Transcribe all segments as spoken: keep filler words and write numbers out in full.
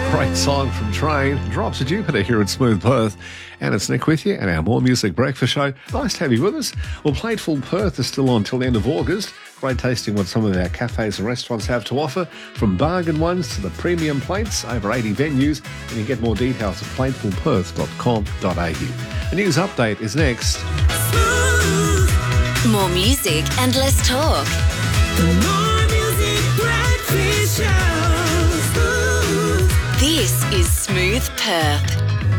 Great song from Train. Drops of Jupiter here at Smooth Perth. And it's Nick with you and our More Music Breakfast Show. Nice to have you with us. Well, Plateful Perth is still on till the end of August. Great tasting what some of our cafes and restaurants have to offer, from bargain ones to the premium plates, over eighty venues, and you can get more details at plateful perth dot com dot a u. A news update is next. More music and less talk. The More Music Breakfast Show. Smooth. This is Smooth Perth.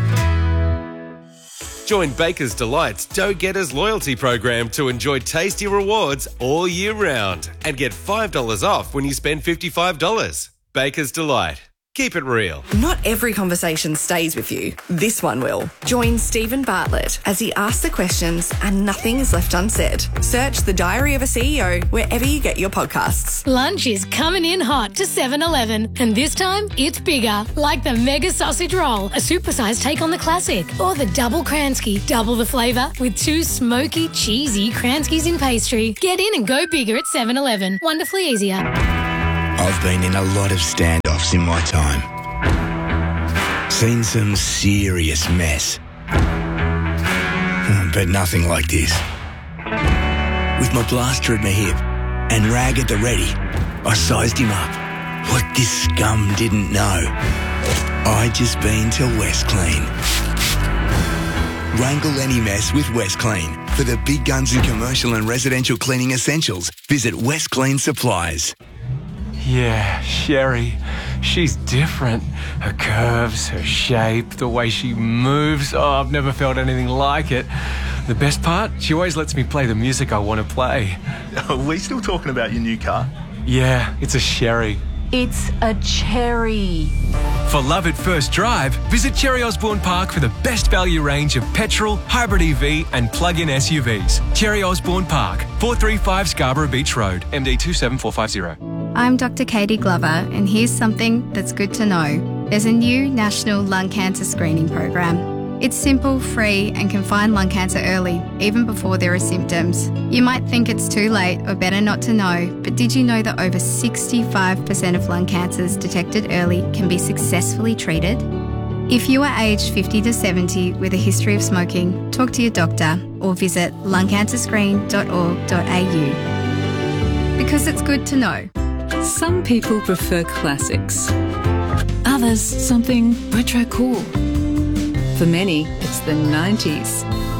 Join Baker's Delight's Dough Getters loyalty program to enjoy tasty rewards all year round and get five dollars off when you spend fifty-five dollars. Baker's Delight. Keep it real. Not every conversation stays with you. This one will. Join Stephen Bartlett as he asks the questions and nothing is left unsaid. Search The Diary of a C E O wherever you get your podcasts. Lunch is coming in hot to seven eleven, and this time it's bigger, like the Mega Sausage Roll, a supersized take on the classic, or the Double Kransky, double the flavour with two smoky, cheesy Kranskys in pastry. Get in and go bigger at seven eleven. Wonderfully easier. I've been in a lot of standoffs in my time. Seen some serious mess. But nothing like this. With my blaster at my hip and rag at the ready, I sized him up. What this scum didn't know, I'd just been to West Clean. Wrangle any mess with West Clean. For the big guns in commercial and residential cleaning essentials, visit West Clean Supplies. Yeah, Sherry. She's different. Her curves, her shape, the way she moves. Oh, I've never felt anything like it. The best part? She always lets me play the music I want to play. Are we still talking about your new car? Yeah, it's a Sherry. It's a cherry. For love at first drive, visit Cherry Osborne Park for the best value range of petrol, hybrid E V and plug-in S U Vs. Cherry Osborne Park, four thirty-five Scarborough Beach Road, M D two seven four five zero. I'm Doctor Katie Glover, and here's something that's good to know. There's a new national lung cancer screening program. It's simple, free, and can find lung cancer early, even before there are symptoms. You might think it's too late or better not to know, but did you know that over sixty-five percent of lung cancers detected early can be successfully treated? If you are aged fifty to seventy with a history of smoking, talk to your doctor or visit lung cancer screen dot org dot a u. Because it's good to know. Some people prefer classics. Others, something retro cool. For many, it's the nineties.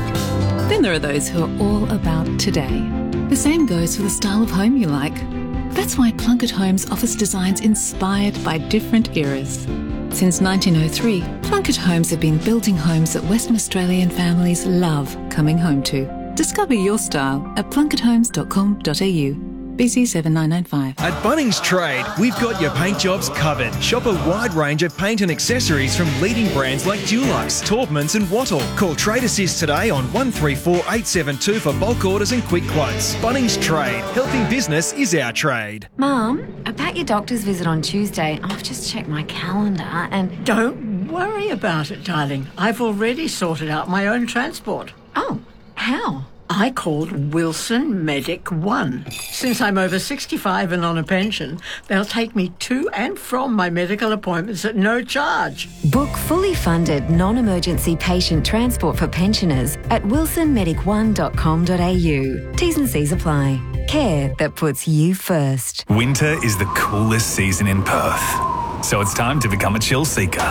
Then there are those who are all about today. The same goes for the style of home you like. That's why Plunkett Homes offers designs inspired by different eras. Since nineteen oh three, Plunkett Homes have been building homes that Western Australian families love coming home to. Discover your style at plunkett homes dot com dot a u. B C seven nine nine five. At Bunnings Trade, we've got your paint jobs covered. Shop a wide range of paint and accessories from leading brands like Dulux, Taubmans and Wattle. Call Trade Assist today on one three four eight seven two for bulk orders and quick quotes. Bunnings Trade. Helping business is our trade. Mum, about your doctor's visit on Tuesday, I've just checked my calendar and... Don't worry about it, darling. I've already sorted out my own transport. Oh, how? I called Wilson Medic One. Since I'm over sixty-five and on a pension, they'll take me to and from my medical appointments at no charge. Book fully funded non-emergency patient transport for pensioners at wilson medic one dot com dot a u. T's and C's apply. Care that puts you first. Winter is the coolest season in Perth, so it's time to become a chill seeker.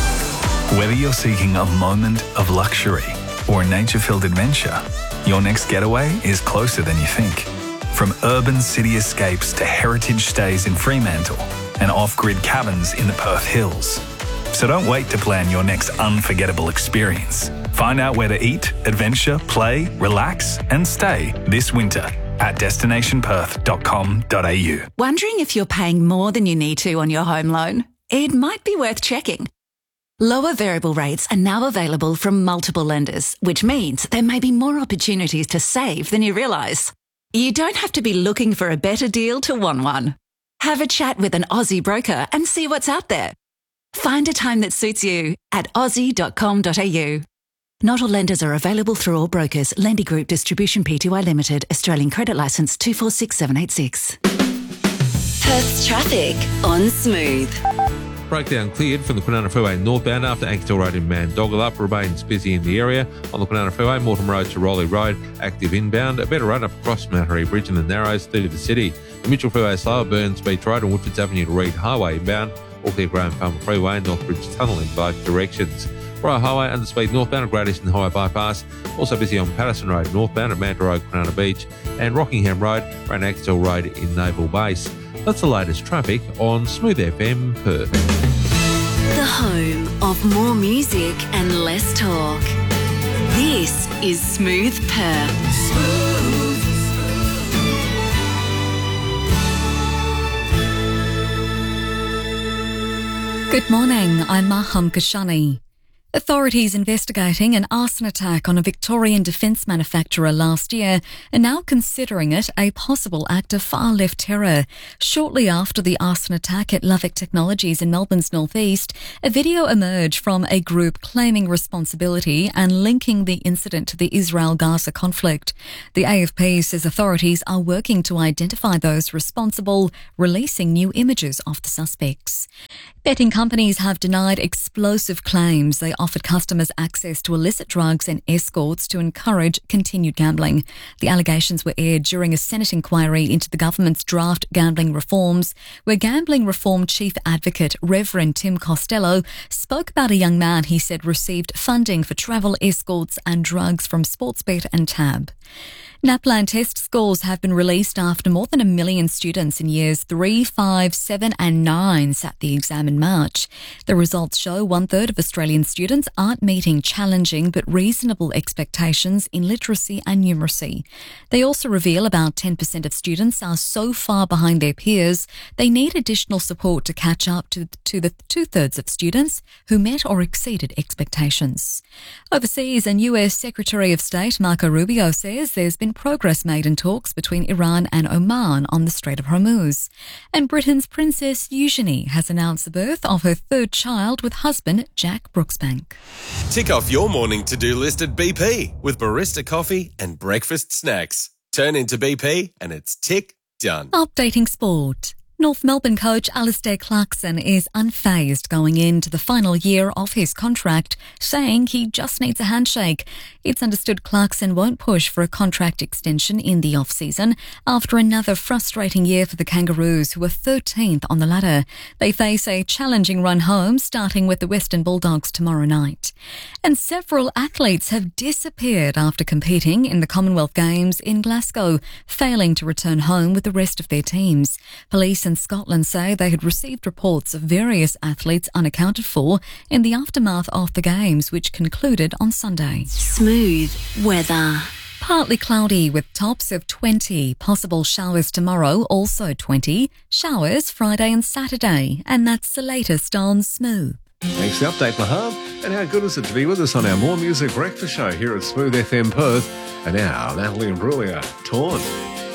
Whether you're seeking a moment of luxury or a nature-filled adventure, your next getaway is closer than you think. From urban city escapes to heritage stays in Fremantle and off-grid cabins in the Perth Hills. So don't wait to plan your next unforgettable experience. Find out where to eat, adventure, play, relax and stay this winter at destination perth dot com dot a u. Wondering if you're paying more than you need to on your home loan? It might be worth checking. Lower variable rates are now available from multiple lenders, which means there may be more opportunities to save than you realise. You don't have to be looking for a better deal to want one. Have a chat with an Aussie broker and see what's out there. Find a time that suits you at aussie dot com dot a u. Not all lenders are available through all brokers. Lendy Group Distribution Pty Limited. Australian Credit Licence two four six seven eight six. Perth's traffic on Smooth. breakdown cleared from the Kwinana Freeway northbound after Ankersdale Road in Mandogalup remains busy in the area. On the Kwinana Freeway, Mortimer Road to Rowley Road, active inbound. A better run up across Mount Bridge in the Narrows through to the city. The Mitchell Freeway slower, Burns Beach Road and Woodfords Avenue to Reed Highway inbound. All clear Graham Palmer Freeway and Northbridge Tunnel in both directions. Royal Highway under speed northbound at Great Eastern Highway Bypass. Also busy on Patterson Road northbound at Manta Road, Kwinana Beach, and Rockingham Road around Axtell Road in Naval Base. That's the latest traffic on Smooth F M Perth. The home of more music and less talk. This is Smooth Perth. Good morning, I'm Maham Kashani. Authorities investigating an arson attack on a Victorian defence manufacturer last year are now considering it a possible act of far-left terror. Shortly after the arson attack at Lovick Technologies in Melbourne's northeast, a video emerged from a group claiming responsibility and linking the incident to the Israel-Gaza conflict. The A F P says authorities are working to identify those responsible, releasing new images of the suspects. Betting companies have denied explosive claims they offered customers access to illicit drugs and escorts to encourage continued gambling. The allegations were aired during a Senate inquiry into the government's draft gambling reforms, where Gambling Reform Chief Advocate Reverend Tim Costello spoke about a young man he said received funding for travel escorts and drugs from Sportsbet and Tab. NAPLAN test scores have been released after more than a million students in years three, five, seven and nine sat the exam in March. The results show one-third of Australian students aren't meeting challenging but reasonable expectations in literacy and numeracy. They also reveal about ten percent of students are so far behind their peers they need additional support to catch up to, to the two-thirds of students who met or exceeded expectations. Overseas, and U S Secretary of State Marco Rubio says there's been progress made in talks between Iran and Oman on the Strait of Hormuz. And Britain's Princess Eugenie has announced the birth of her third child with husband Jack Brooksbank. Tick off your morning to-do list at B P with barista coffee and breakfast snacks. Turn into B P and it's tick done. Updating sport. North Melbourne coach Alistair Clarkson is unfazed going into the final year of his contract, saying he just needs a handshake. It's understood Clarkson won't push for a contract extension in the off-season after another frustrating year for the Kangaroos, who are thirteenth on the ladder. They face a challenging run home, starting with the Western Bulldogs tomorrow night. And several athletes have disappeared after competing in the Commonwealth Games in Glasgow, failing to return home with the rest of their teams. Police in Scotland say they had received reports of various athletes unaccounted for in the aftermath of the Games, which concluded on Sunday. Smooth weather. Partly cloudy with tops of twenty. Possible showers tomorrow, also twenty. Showers Friday and Saturday. And that's the latest on Smooth. Thanks for the update, Maham. And how good is it to be with us on our More Music Breakfast Show here at Smooth F M Perth. And now, Natalie Imbruglia, Torn.